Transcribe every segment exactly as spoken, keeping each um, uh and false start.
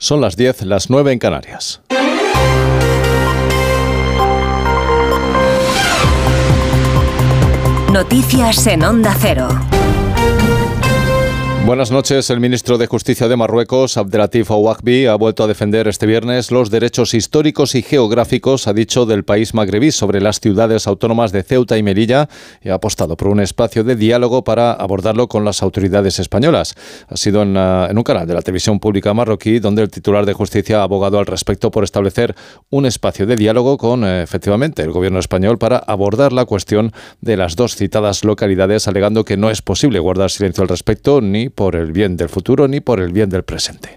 Son las diez, las nueve en Canarias. Noticias en Onda Cero. Buenas noches. El ministro de Justicia de Marruecos, Abdelatif Ouakbi, ha vuelto a defender este viernes los derechos históricos y geográficos, ha dicho, del país magrebí sobre las ciudades autónomas de Ceuta y Melilla y ha apostado por un espacio de diálogo para abordarlo con las autoridades españolas. Ha sido en, uh, en un canal de la televisión pública marroquí donde el titular de Justicia ha abogado al respecto por establecer un espacio de diálogo con, eh, efectivamente, el gobierno español para abordar la cuestión de las dos citadas localidades, alegando que no es posible guardar silencio al respecto ni por el bien del futuro ni por el bien del presente.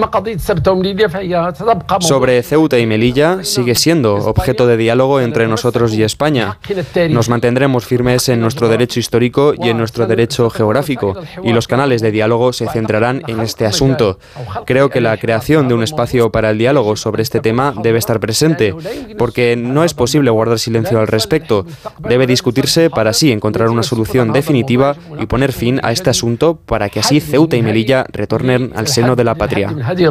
Sobre Ceuta y Melilla sigue siendo objeto de diálogo entre nosotros y España. Nos mantendremos firmes en nuestro derecho histórico y en nuestro derecho geográfico, y los canales de diálogo se centrarán en este asunto. Creo que la creación de un espacio para el diálogo sobre este tema debe estar presente, porque no es posible guardar silencio al respecto. Debe discutirse para así encontrar una solución definitiva y poner fin a este asunto para que así Ceuta y Melilla retornen al seno de la patria.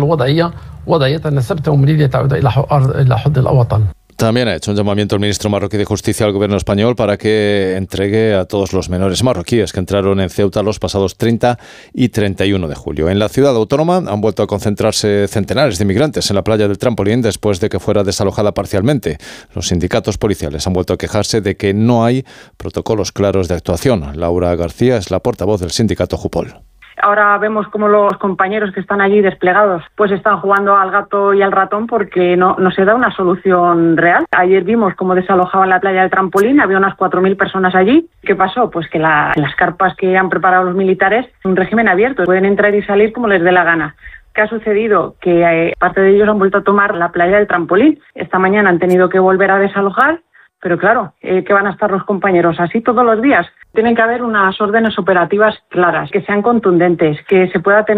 También ha hecho un llamamiento el ministro marroquí de Justicia al gobierno español para que entregue a todos los menores marroquíes que entraron en Ceuta los pasados treinta y treinta y uno de julio. En la ciudad autónoma han vuelto a concentrarse centenares de inmigrantes en la playa del Trampolín después de que fuera desalojada parcialmente. Los sindicatos policiales han vuelto a quejarse de que no hay protocolos claros de actuación. Laura García es la portavoz del sindicato Jupol. Ahora vemos cómo los compañeros que están allí desplegados pues están jugando al gato y al ratón porque no, no se da una solución real. Ayer vimos cómo desalojaban la playa del Trampolín, había unas cuatro mil personas allí. ¿Qué pasó? Pues que la, las carpas que han preparado los militares, un régimen abierto, pueden entrar y salir como les dé la gana. ¿Qué ha sucedido? Que eh, parte de ellos han vuelto a tomar la playa del Trampolín. Esta mañana han tenido que volver a desalojar. Pero claro, eh, ¿qué van a estar los compañeros? ¿Así todos los días? Tienen que haber unas órdenes operativas claras, que sean contundentes, que se pueda tener